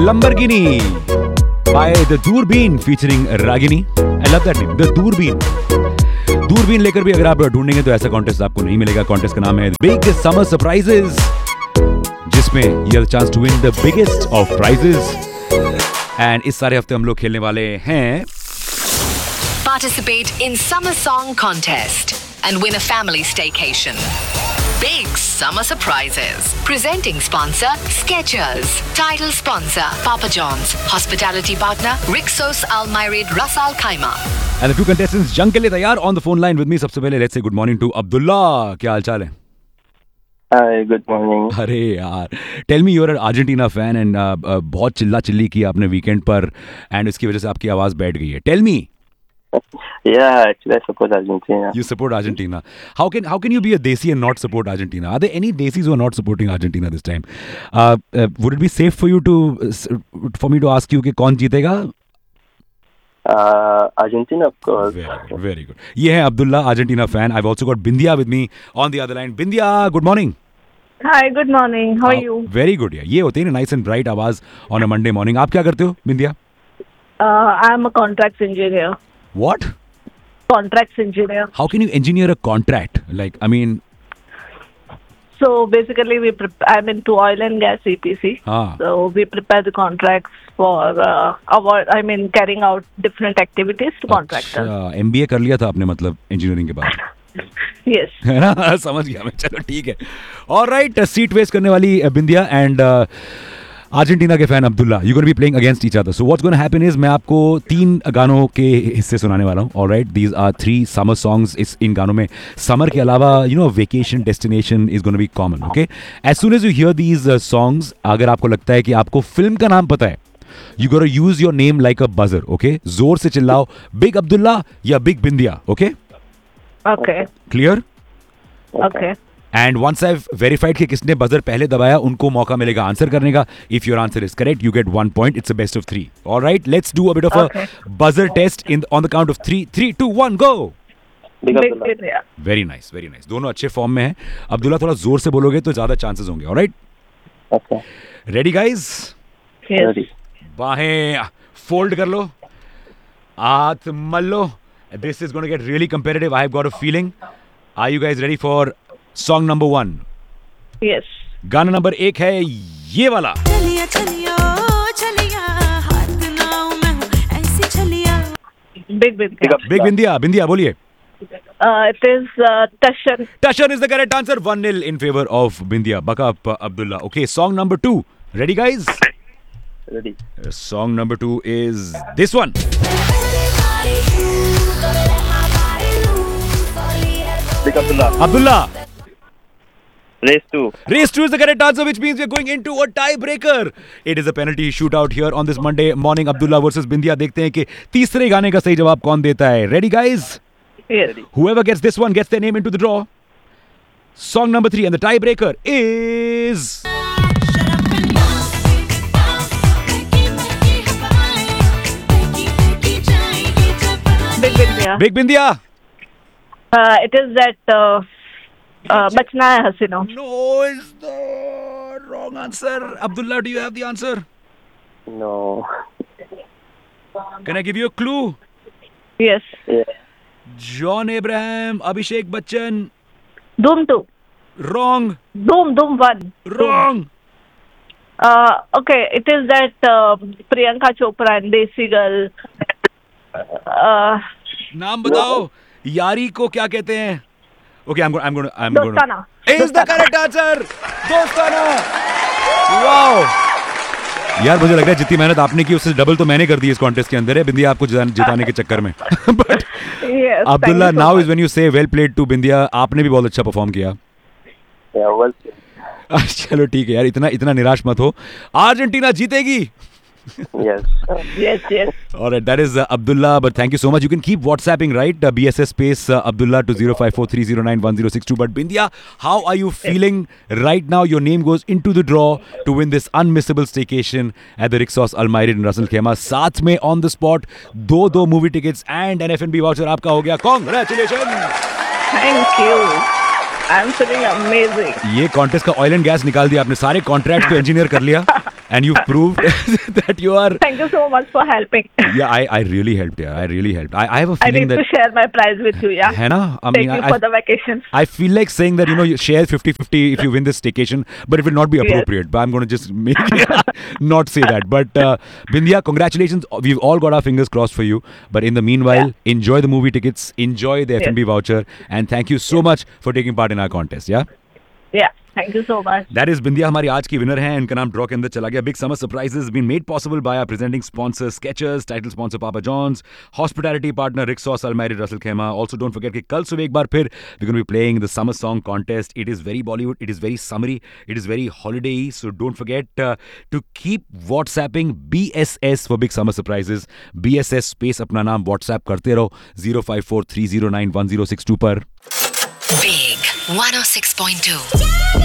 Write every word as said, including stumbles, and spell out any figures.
Lamborghini by the Doorbeen featuring Ragini. I love that name, the Doorbeen. दूरबीन लेकर भी अगर आप ढूंढेंगे तो ऐसा कॉन्टेस्ट आपको नहीं मिलेगा. कॉन्टेस्ट का नाम है बिग समर सरप्राइजेस, जिसमें you have the chance to win the biggest of prices. And इस सारे हफ्ते हम लोग खेलने वाले हैं. Participate in Summer Song Contest and win a family staycation. Big Summer Surprises. Presenting sponsor Skechers. Title sponsor Papa John's. Hospitality partner Rixos Al Mayrid Ras Al Khaimah. And the two contestants जंग के लिए तैयार on the phone line with me. सबसे पहले let's say good morning to Abdullah. क्या हाल चाल है? Hi, good morning. अरे यार, tell me you're an Argentina fan and uh, uh, बहुत चिल्ला चिल्ली की आपने वीकेंड पर and इसकी वजह से आपकी आवाज बैठ गई है. Tell me. Yeah, actually I support Argentina. You support Argentina. How can how can you be a Desi and not support Argentina? Are there any Desis who are not supporting Argentina this time? Uh, uh, would it be safe for you to uh, for me to ask you कि कौन जीतेगा? Uh, Argentina, of course. Very good, very good. ये है Abdullah, Argentina fan. I've also got Bindia with me on the other line. Bindia, good morning. Hi, good morning. How are you? Very good. Yeah. ये होते हैं ना nice and bright आवाज on a Monday morning. आप क्या करते हो, Bindia? Uh, I'm a contracts engineer. What? Contracts engineer. How can you engineer a contract? Like, I mean. So basically, we prep- I'm into oil and gas E P C. Ah. So we prepare the contracts for uh, our, I mean, carrying out different activities to contractors. अच्छा, M B A कर लिया था आपने मतलब engineering के बाद? Yes. है ना, समझ गया मैं. चलो ठीक है. ऑलराइट, सीट वेस्ट करने वाली बिंदिया एंड अर्जेंटीना के fan Abdullah. You gonna be playing against each other. So what's gonna happen is मैं आपको तीन गानों के हिस्से सुनाने वाला हूँ. Alright, these are three summer songs. इस इन गानों में समर के अलावा you know vacation destination is gonna be common. Okay, as soon as you here these songs, अगर आपको लगता है कि आपको फिल्म का नाम पता है, you gonna use your name like a buzzer. Okay, जोर से चिल्लाओ, बिग अब्दुल्ला या big Bindiya. Okay, Okay. Clear? Okay. And once I verified कि किसने बजर पहले दबाया, उनको मौका मिलेगा आंसर करने का. If your answer is correct you get one point. It's a best of three. Alright, let's do a bit of a buzzer test in on the count of three. Three to one go. Big Big Abdullah. area. Very nice, very nice. दोनों अच्छे form में हैं. अब्दुल्ला थोड़ा जोर से बोलोगे तो ज्यादा चांसेस होंगे. Alright, Okay. Ready guys? Yes. Ready. बाहें फोल्ड कर लो, हाथ मल लो. This is gonna get really competitive. I have got a feeling. Are you guys ready for song number one? Yes. गाना नंबर एक है ये वाला. चलिया चलिया चलिया हाथ नाव में हूँ ऐसी चलिया. Big Big. Big Abdullah. Big बिंदिया. बिंदिया बोलिए. Uh, it is uh, Tashan. Tashan is the correct answer. one nil in favor of Bindia. Buck up, uh, Abdullah. Okay, song number two. Ready, guys? Ready. Uh, song number two is this one. Big Abdullah. Abdullah. Race two. Race two is the correct answer, which means we're going into a tiebreaker. It is a penalty shootout here on this Monday morning. Abdullah versus Bindia. देखते हैं कि तीसरे गाने का सही जवाब कौन देता है. Ready, guys? Yes. Whoever gets this one gets their name into the draw. Song number three, and the tiebreaker is. Shut up and bounce, bounce, फेंकी फेंकी हवाएं, फेंकी फेंकी जाएंगी जब आए. Big Big. Yeah. Big Bindia. Uh, it is that uh, uh, Bachna Hai Hasino. No, is the wrong answer. Abdullah, do you have the answer? No. Can I give you a clue? Yes. Yeah. John Abraham, Abhishek Bachchan. Doom two. Wrong. Doom Doom one. Wrong. Uh, okay, it is that uh, Priyanka Chopra and Desi Girl. Uh, नाम बताओ. यारी को क्या कहते हैं? Okay, I'm going. I'm going. I'm going. Dostana. Is the correct answer. Dostana. Wow. यार मुझे लग रहा है जितनी मेहनत आपने की उससे डबल तो मैंने कर दी इस कॉन्टेस्ट के अंदर है बिंदिया आपको जिताने के चक्कर में. But yes. Abdullah, thank you so now much. Is when you से वेल प्लेड टू बिंदिया. आपने भी बहुत अच्छा परफॉर्म किया. Yeah, well. चलो ठीक है यार, इतना इतना निराश मत हो. अर्जेंटीना जीतेगी. Yes. Yes, yes. All right, that is uh, Abdullah, but thank you so much. You can keep WhatsApping, right? Uh, B S S space uh, Abdullah to zero five four three zero nine one zero six two. But Bindia, how are you feeling right now? Your name goes into the draw to win this unmissable staycation at the Rixos Al Mayrid in Ras Al Khaimah. साथ में on the spot दो दो movie tickets and an F and B voucher आपका हो गया. Congratulations! Thank you. I'm feeling amazing. ये contest का oil and gas निकाल दिया आपने. सारे कॉन्ट्रैक्ट को इंजीनियर कर लिया and you've proved that you are. Thank you so much for helping. Yeah, I, I really helped. Yeah, I really helped. I, I have a I feeling need that. to share my prize with you. Yeah. है ना? I Thank mean, you I, for I, the vacation. I feel like saying that, you know, you share fifty-fifty if you win this staycation, but it will not be Yes. appropriate. But I'm going to just make not say that. But uh, Bindya, congratulations. We've all got our fingers crossed for you. But in the meanwhile, Yeah. enjoy the movie tickets, enjoy the F and B voucher, and thank you so much for taking part in our contest. Yeah. Yeah. Thank you so much. That is Bindya, हमारी आज की winner है. इनका नाम draw के अंदर चला गया. Big Summer Surprises been made possible by our presenting sponsor Skechers, title sponsor Papa John's, hospitality partner Rick Sauce, Almighty Russell Khema. Also don't forget कि कल सुबह एक बार फिर we're going to be playing the summer song contest. It is very Bollywood, it is very summery, it is very holiday-y. So don't forget uh, to keep WhatsApping B S S for Big Summer Surprises. B S S space अपना नाम WhatsApp करते रहो zero five four three zero nine one zero six two पर. Big one oh six point two.